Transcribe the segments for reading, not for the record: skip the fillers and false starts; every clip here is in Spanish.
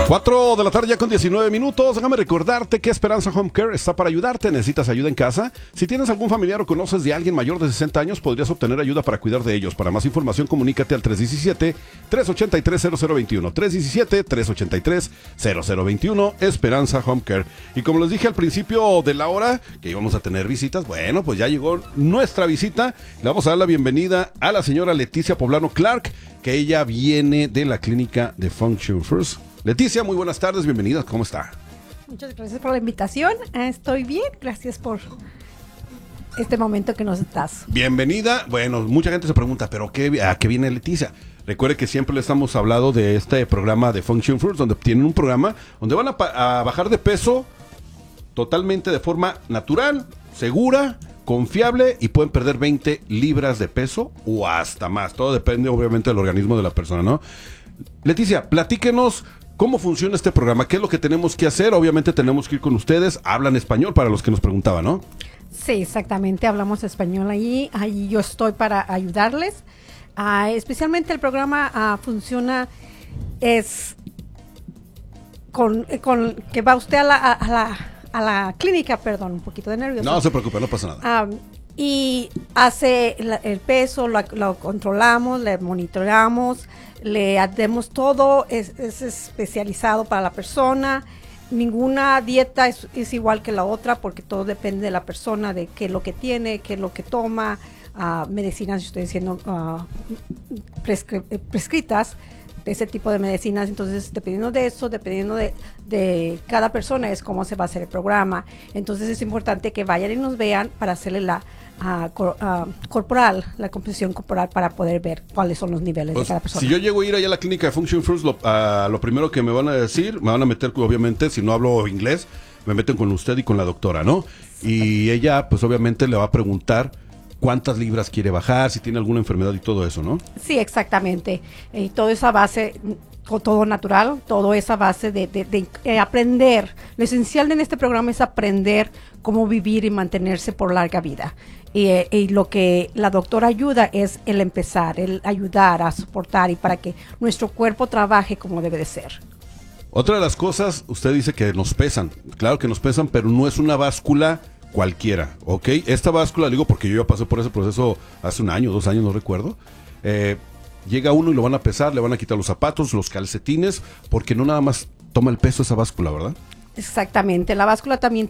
4 de la tarde ya con 19 minutos. Déjame recordarte que Esperanza Home Care está para ayudarte. ¿Necesitas ayuda en casa? Si tienes algún familiar o conoces de alguien mayor de 60 años, podrías obtener ayuda para cuidar de ellos. Para más información, comunícate al 317-383-0021. 317-383-0021. Esperanza Home Care. Y como les dije al principio de la hora que íbamos a tener visitas, bueno, pues ya llegó nuestra visita. Le vamos a dar la bienvenida a la señora Leticia Poblano Clark, que ella viene de la clínica de Function First. Leticia, muy buenas tardes, bienvenida, ¿cómo está? Muchas gracias por la invitación, estoy bien, gracias por este momento que nos das. Bienvenida, bueno, mucha gente se pregunta, ¿pero a qué viene Leticia? Recuerde que siempre le estamos hablando de este programa de Function First, donde tienen un programa donde van a bajar de peso totalmente de forma natural, segura, confiable y pueden perder 20 libras de peso o hasta más. Todo depende obviamente del organismo de la persona, ¿no? Leticia, platíquenos cómo funciona este programa, qué es lo que tenemos que hacer. Obviamente tenemos que ir con ustedes, hablan español para los que nos preguntaban, ¿no? Sí, exactamente, hablamos español ahí yo estoy para ayudarles. Especialmente el programa funciona con que va usted a la clínica, perdón, un poquito de nervios. No se preocupe, no pasa nada. Y hace el peso, lo controlamos, le monitoreamos, le hacemos todo, es especializado para la persona. Ninguna dieta es igual que la otra porque todo depende de la persona, de qué es lo que tiene, qué es lo que toma, medicinas, estoy diciendo prescritas, de ese tipo de medicinas. Entonces, dependiendo de eso, dependiendo de cada persona, es cómo se va a hacer el programa. Entonces, es importante que vayan y nos vean para hacerle la corporal, la composición corporal, para poder ver cuáles son los niveles de cada persona. Si yo llego a ir allá a la clínica de Function First, lo primero que me van a decir, me van a meter, obviamente, si no hablo inglés, me meten con usted y con la doctora, ¿no? Y ella, pues obviamente le va a preguntar cuántas libras quiere bajar, si tiene alguna enfermedad y todo eso, ¿no? Sí, exactamente. Y toda esa base, todo natural, toda esa base de aprender. Lo esencial en este programa es aprender cómo vivir y mantenerse por larga vida. Y lo que la doctora ayuda es el empezar, el ayudar a soportar y para que nuestro cuerpo trabaje como debe de ser. Otra de las cosas, usted dice que nos pesan. Claro que nos pesan, pero no es una báscula cualquiera, ¿ok? Esta báscula, digo porque yo ya pasé por ese proceso hace 1 año, 2 años, no recuerdo. Llega uno y lo van a pesar, le van a quitar los zapatos, los calcetines, porque no nada más toma el peso esa báscula, ¿verdad? Exactamente, la báscula también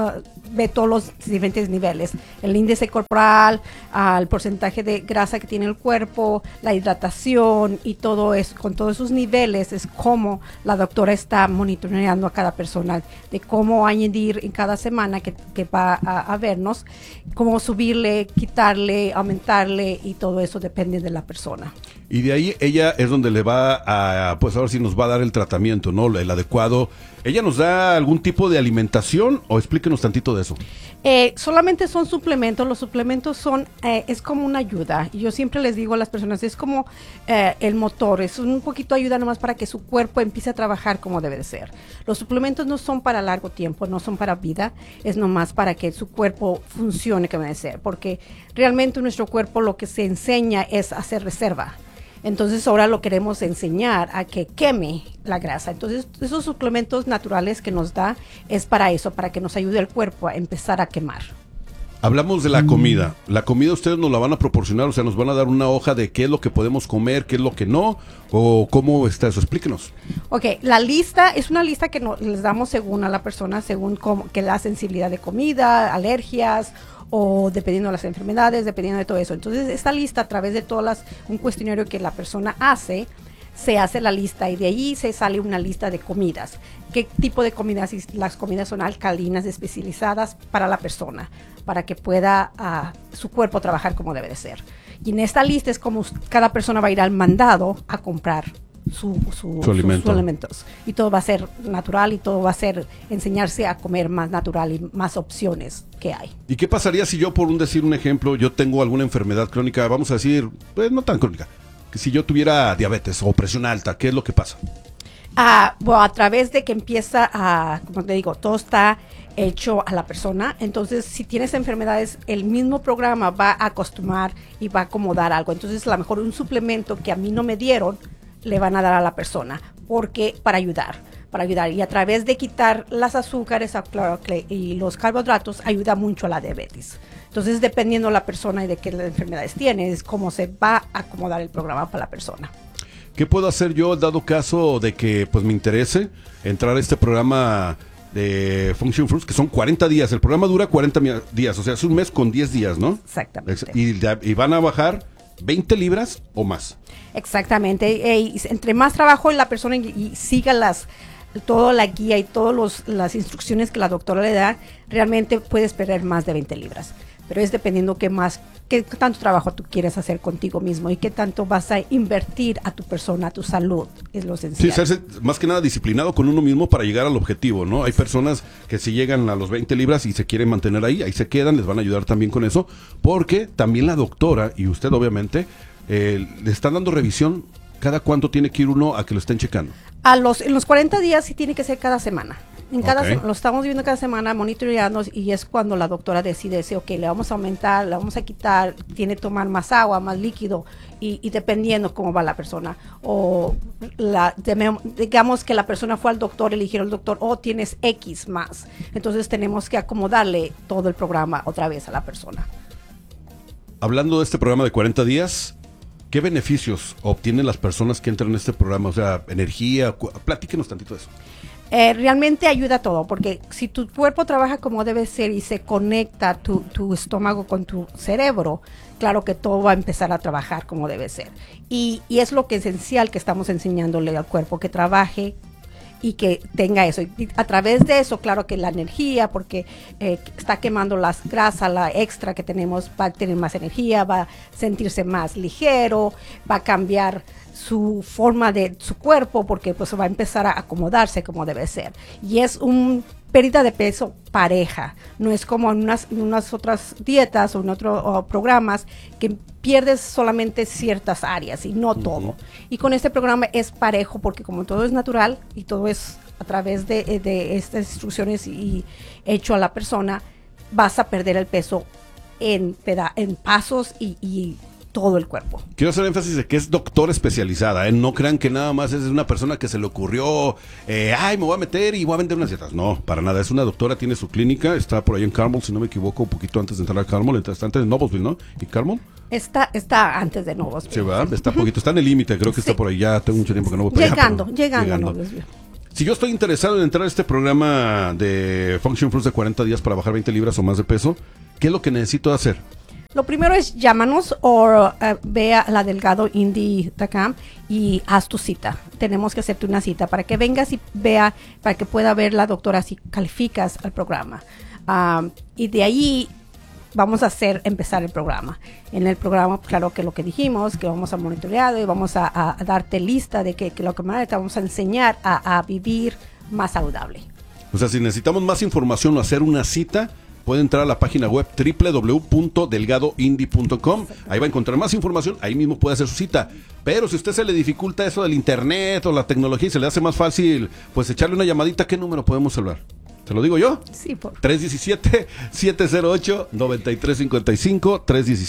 ve todos los diferentes niveles, el índice corporal, el porcentaje de grasa que tiene el cuerpo, la hidratación y todo eso, con todos esos niveles es como la doctora está monitoreando a cada persona, de cómo añadir en cada semana que va a vernos, cómo subirle, quitarle, aumentarle y todo eso depende de la persona. Y de ahí ella es donde le va pues ahora sí nos va a dar el tratamiento, ¿no? El adecuado. ¿Ella nos da algún tipo de alimentación o explíquenos tantito de eso? Solamente son suplementos, los suplementos es como una ayuda. Y yo siempre les digo a las personas, es como el motor, es un poquito ayuda nomás para que su cuerpo empiece a trabajar como debe de ser. Los suplementos no son para largo tiempo, no son para vida, es nomás para que su cuerpo funcione como debe ser. Porque realmente nuestro cuerpo lo que se enseña es hacer reserva. Entonces ahora lo queremos enseñar a que queme la grasa. Entonces esos suplementos naturales que nos da es para eso, para que nos ayude el cuerpo a empezar a quemar. Hablamos de la comida. La comida ustedes nos la van a proporcionar, o sea, nos van a dar una hoja de qué es lo que podemos comer, qué es lo que no, o cómo está eso. Explíquenos. Ok, la lista es una lista que les damos según a la persona, según que la sensibilidad de comida, alergias, o dependiendo de las enfermedades, dependiendo de todo eso. Entonces, esta lista, a través de un cuestionario que la persona hace, se hace la lista y de ahí se sale una lista de comidas. ¿Qué tipo de comidas? Las comidas son alcalinas especializadas para la persona, para que pueda su cuerpo trabajar como debe de ser. Y en esta lista es como cada persona va a ir al mandado a comprar sus alimentos. Y todo va a ser natural y todo va a ser enseñarse a comer más natural y más opciones que hay. ¿Y qué pasaría si yo, por decir un ejemplo, yo tengo alguna enfermedad crónica, vamos a decir, pues no tan crónica, que si yo tuviera diabetes o presión alta, ¿qué es lo que pasa? Bueno, a través de que empieza como te digo, todo está hecho a la persona. Entonces, si tienes enfermedades, el mismo programa va a acostumbrar y va a acomodar algo. Entonces, a lo mejor un suplemento que a mí no me dieron, le van a dar a la persona, porque para ayudar. para ayudar. Y a través de quitar las azúcares y los carbohidratos, ayuda mucho a la diabetes. Entonces, dependiendo de la persona y de qué enfermedades tiene, es cómo se va a acomodar el programa para la persona. ¿Qué puedo hacer yo dado caso de que pues me interese entrar a este programa de Function Fruits, que son 40 días? El programa dura 40 días, o sea, es un mes con 10 días, ¿no? Exactamente. Y van a bajar 20 libras o más. Exactamente. Entre más trabajo la persona y siga toda la guía y todas las instrucciones que la doctora le da, realmente puedes perder más de 20 libras. Pero es dependiendo qué tanto trabajo tú quieres hacer contigo mismo y qué tanto vas a invertir a tu persona, a tu salud, es lo esencial. Sí, serse más que nada disciplinado con uno mismo para llegar al objetivo, ¿no? Hay personas que si llegan a los 20 libras y se quieren mantener ahí se quedan, les van a ayudar también con eso, porque también la doctora y usted obviamente le están dando revisión. ¿Cada cuánto tiene que ir uno a que lo estén checando? En los 40 días sí tiene que ser cada semana. Lo estamos viendo cada semana, monitoreando, y es cuando la doctora decide si, ok, le vamos a aumentar, le vamos a quitar, tiene que tomar más agua, más líquido, y dependiendo cómo va la persona. O digamos que la persona fue al doctor y le dijeron al doctor, tienes X más. Entonces tenemos que acomodarle todo el programa otra vez a la persona. Hablando de este programa de 40 días, ¿qué beneficios obtienen las personas que entran en este programa? O sea, energía, platíquenos tantito de eso. Realmente ayuda a todo, porque si tu cuerpo trabaja como debe ser y se conecta tu estómago con tu cerebro, claro que todo va a empezar a trabajar como debe ser. Y es lo que es esencial que estamos enseñándole al cuerpo, que trabaje y que tenga eso. Y a través de eso, claro que la energía, porque está quemando las grasas, la extra que tenemos, va a tener más energía, va a sentirse más ligero, va a cambiar su forma de su cuerpo, porque pues va a empezar a acomodarse como debe ser. Y es un pérdida de peso pareja, no es como en unas otras dietas o en otros programas que pierdes solamente ciertas áreas y no todo. Y con este programa es parejo, porque como todo es natural y todo es a través de estas instrucciones y hecho a la persona, vas a perder el peso en pasos y todo el cuerpo. Quiero hacer énfasis de que es doctora especializada, ¿eh? No crean que nada más es una persona que se le ocurrió, me voy a meter y voy a vender unas dietas. No, para nada, es una doctora, tiene su clínica, está por ahí en Carmel, si no me equivoco, un poquito antes de entrar a Carmel, está antes de Noblesville, ¿no? ¿Y Carmel? Está antes de Noblesville. Sí, ¿verdad? Está poquito, está en el límite, creo que está por ahí, ya tengo mucho tiempo que no voy para llegando a Noblesville. Si yo estoy interesado en entrar a este programa de Function Fruits de 40 días para bajar 20 libras o más de peso, ¿qué es lo que necesito hacer? Lo primero es llámanos o ve a la delgadoindy.com y haz tu cita. Tenemos que hacerte una cita para que vengas y vea, para que pueda ver la doctora si calificas al programa. Y de ahí vamos a empezar el programa. En el programa, claro que lo que dijimos, que vamos a monitorear y vamos a darte lista de que lo que te vamos a enseñar a vivir más saludable. O sea, si necesitamos más información o hacer una cita, puede entrar a la página web www.delgadoindy.com. Ahí va a encontrar más información, ahí mismo puede hacer su cita. Pero si a usted se le dificulta eso del internet o la tecnología y se le hace más fácil, pues echarle una llamadita, ¿qué número podemos hablar? ¿Se lo digo yo? Sí, por 317-708-9355,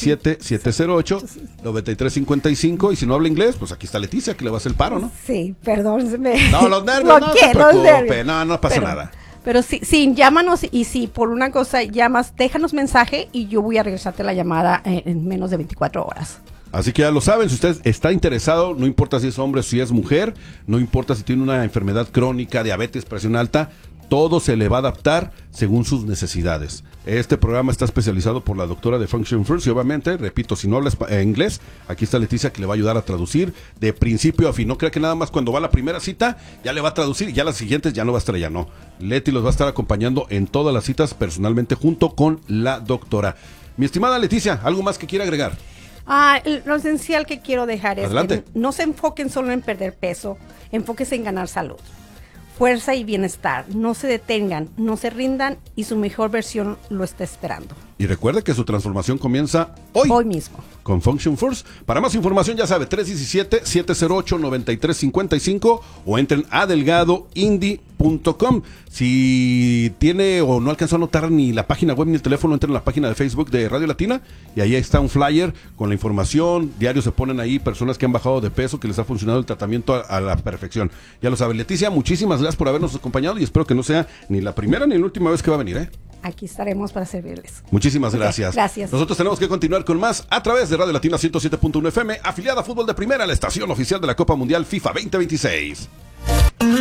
317-708-9355. Y si no habla inglés, pues aquí está Leticia, que le va a hacer el paro, ¿no? Sí, perdón. No, los nervios, no se preocupe, no pasa nada. Pero sí, llámanos, y si por una cosa llamas, déjanos mensaje y yo voy a regresarte la llamada en menos de 24 horas. Así que ya lo saben, si usted está interesado, no importa si es hombre o si es mujer, no importa si tiene una enfermedad crónica, diabetes, presión alta, todo se le va a adaptar según sus necesidades. Este programa está especializado por la doctora de Function Fruits y obviamente, repito, si no habla inglés, aquí está Leticia que le va a ayudar a traducir de principio a fin. No crea que nada más cuando va a la primera cita ya le va a traducir y ya las siguientes ya no va a estar allá, no. Leti los va a estar acompañando en todas las citas personalmente junto con la doctora. Mi estimada Leticia, ¿algo más que quiera agregar? Lo esencial que quiero dejar es Adelante. que no se enfoquen solo en perder peso, enfóquense en ganar salud, fuerza y bienestar. No se detengan, no se rindan y su mejor versión lo está esperando. Y recuerde que su transformación comienza hoy. Hoy mismo. Con Function Fruits. Para más información ya sabe, 317-708-9355 o entren a delgadoindy.com. radio-latina.com. Si tiene o no alcanzó a anotar ni la página web ni el teléfono, entren en la página de Facebook de Radio Latina y ahí está un flyer con la información. Diario se ponen ahí personas que han bajado de peso, que les ha funcionado el tratamiento a la perfección. Ya lo sabe, Leticia, muchísimas gracias por habernos acompañado y espero que no sea ni la primera ni la última vez que va a venir, ¿eh? Aquí estaremos para servirles. Muchísimas gracias. Gracias. Nosotros tenemos que continuar con más a través de Radio Latina 107.1 FM, afiliada a Fútbol de Primera, la estación oficial de la Copa Mundial FIFA 2026.